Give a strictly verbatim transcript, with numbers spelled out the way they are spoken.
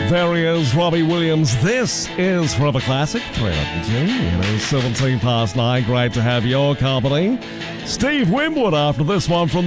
There he is, Robbie Williams. This is Forever Classic three oh two. It is seventeen past nine. Great to have your company. Steve Winwood after this one from the